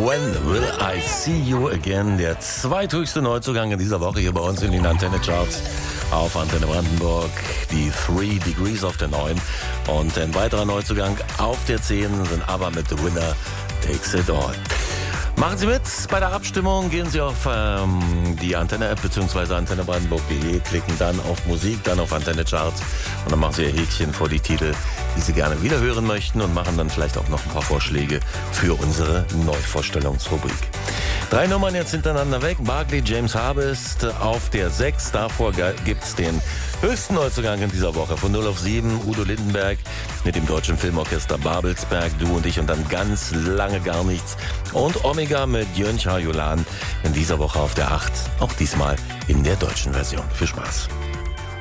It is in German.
When Will I See You Again? Der zweithöchste Neuzugang in dieser Woche hier bei uns in den Antenne Charts auf Antenne Brandenburg. Die 3 Degrees auf der 9. Und ein weiterer Neuzugang auf der 10 sind aber mit The Winner Takes It All. Machen Sie mit bei der Abstimmung, gehen Sie auf die Antenne-App bzw. antennebrandenburg.de, klicken dann auf Musik, dann auf Antenne Charts und dann machen Sie Ihr Häkchen vor die Titel, die Sie gerne wiederhören möchten und machen dann vielleicht auch noch ein paar Vorschläge für unsere Neuvorstellungsrubrik. 3 Nummern jetzt hintereinander weg. Barclay James Harvest auf der 6. Davor gibt's den höchsten Neuzugang in dieser Woche. Von 0 auf 7 Udo Lindenberg mit dem Deutschen Filmorchester Babelsberg, Du und ich und dann ganz lange gar nichts. Und Omega mit Jön Chajolan in dieser Woche auf der 8. Auch diesmal in der deutschen Version. Viel Spaß.